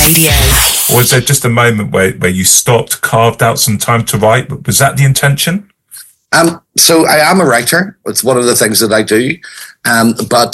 Radio. Or was there just a moment where you stopped, carved out some time to write? Was that the intention? So I am a writer. It's one of the things that I do. But